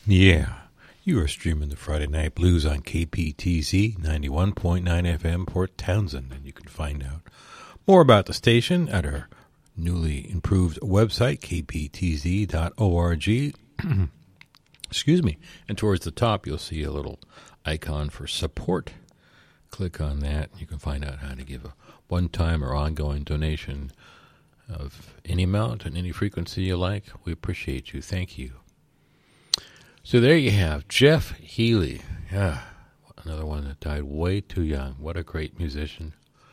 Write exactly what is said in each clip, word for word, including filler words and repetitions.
Yeah, you are streaming the Friday Night Blues on K P T Z ninety-one point nine F M Port Townsend, and you can find out more about the station at our newly improved website, k p t z dot org. Excuse me. And towards the top, you'll see a little icon for support. Click on that. You can find out how to give a one-time or ongoing donation of any amount and any frequency you like. We appreciate you. Thank you. So there you have Jeff Healey. Yeah, another one that died way too young. What a great musician.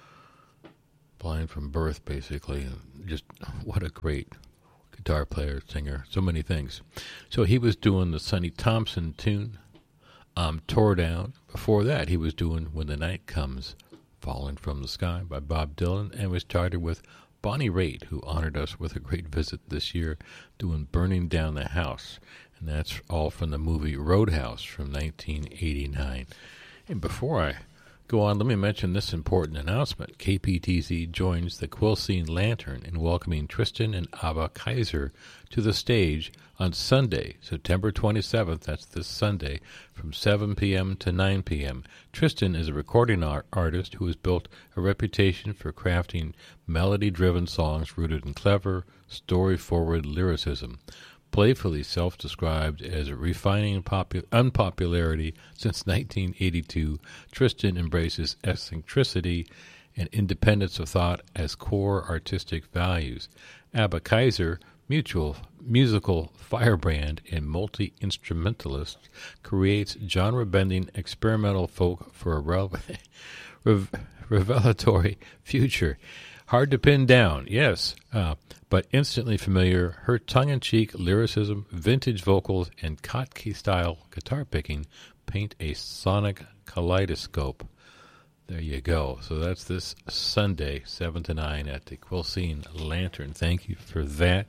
Blind from birth, basically. Just what a great guitar player, singer, so many things. So he was doing the Sonny Thompson tune, um, Tore Down. Before that, he was doing When the Night Comes, Falling from the Sky by Bob Dylan, and we started with Bonnie Raitt, who honored us with a great visit this year, doing Burning Down the House. And that's all from the movie Roadhouse from nineteen eighty-nine. And before I go on, let me mention this important announcement. K P T Z joins the Quilcene Lantern in welcoming Tristan and Abba Kaiser to the stage on Sunday, September twenty-seventh, that's this Sunday, from seven p.m. to nine p.m. Tristan is a recording art artist who has built a reputation for crafting melody-driven songs rooted in clever, story-forward lyricism. Playfully self-described as a refining popu- unpopularity since nineteen eighty-two, Tristan embraces eccentricity and independence of thought as core artistic values. Abba Kaiser, mutual musical firebrand and multi-instrumentalist, creates genre-bending experimental folk for a rev- rev- revelatory future. Hard to pin down, yes, uh, but instantly familiar. Her tongue-in-cheek lyricism, vintage vocals, and Kottke-style guitar picking paint a sonic kaleidoscope. There you go. So that's this Sunday, seven to nine at the Quilcene Lantern. Thank you for that.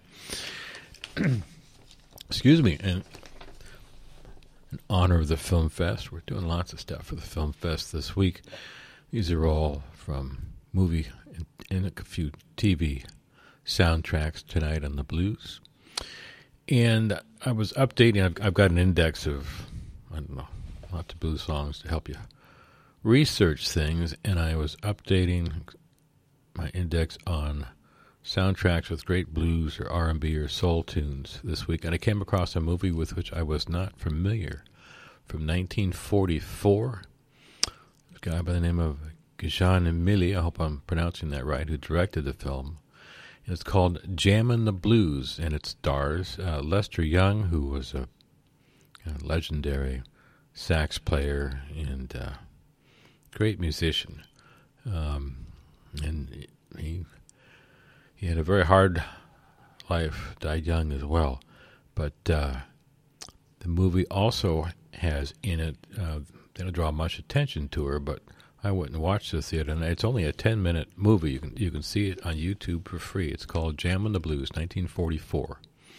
Excuse me. And in honor of the Film Fest, we're doing lots of stuff for the Film Fest this week. These are all from movie and, and a few T V soundtracks tonight on the blues. And I was updating. I've, I've got an index of, I don't know, lots of blues songs to help you research things, and I was updating my index on soundtracks with great blues or R and B or soul tunes this week, and I came across a movie with which I was not familiar from nineteen forty-four. A guy by the name of Gajan Emili, I hope I'm pronouncing that right, who directed the film. And it's called Jammin' the Blues, and it stars uh, Lester Young, who was a, a legendary sax player and uh, great musician. Um, and he he had a very hard life, died young as well. But uh, the movie also has in it, uh, they don't draw much attention to her, but I went and watched this the other night. It's only a ten-minute movie. You can you can see it on YouTube for free. It's called Jammin' the Blues, nineteen forty-four.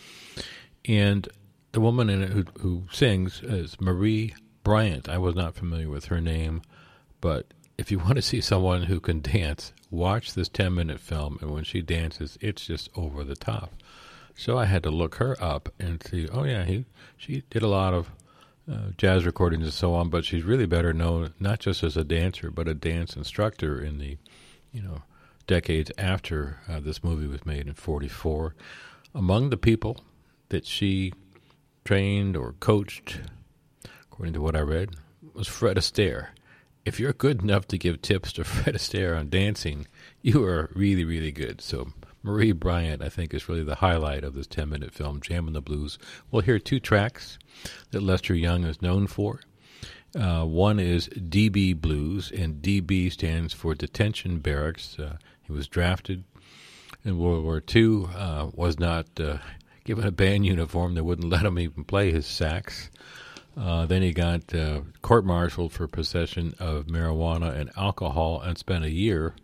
And the woman in it who, who sings is Marie Bryant. I was not familiar with her name, but if you want to see someone who can dance, watch this ten-minute film, and when she dances, it's just over the top. So I had to look her up and see, oh, yeah, he she did a lot of uh, jazz recordings and so on, but she's really better known not just as a dancer, but a dance instructor in the, you know, decades after uh, this movie was made in forty-four. Among the people that she trained or coached, according to what I read, was Fred Astaire. If you're good enough to give tips to Fred Astaire on dancing, you are really, really good. So Marie Bryant, I think, is really the highlight of this ten-minute film, Jammin' the Blues. We'll hear two tracks that Lester Young is known for. Uh, one is D B Blues, and D B stands for Detention Barracks. Uh, he was drafted in World War Two, uh, was not uh, given a band uniform. They wouldn't let him even play his sax. Uh, then he got uh, court-martialed for possession of marijuana and alcohol and spent a year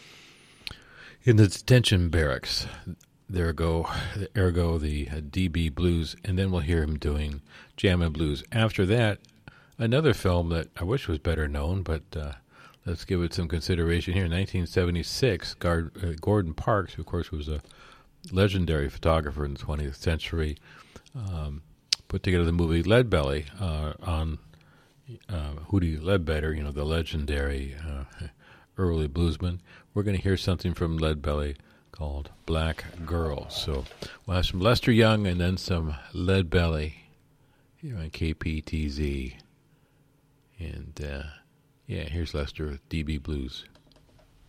in the detention barracks. There go, ergo the uh, D B Blues, and then we'll hear him doing Jammin' Blues. After that, another film that I wish was better known, but uh, let's give it some consideration here. In nineteen seventy-six, Gard, uh, Gordon Parks, who of course was a legendary photographer in the twentieth century, um, put together the movie Leadbelly uh, on uh, Hootie Ledbetter, you know, the legendary uh, early bluesman. We're going to hear something from Leadbelly called Black Girl. So we'll have some Lester Young and then some Leadbelly here on K P T Z. And uh, yeah, here's Lester with D B Blues.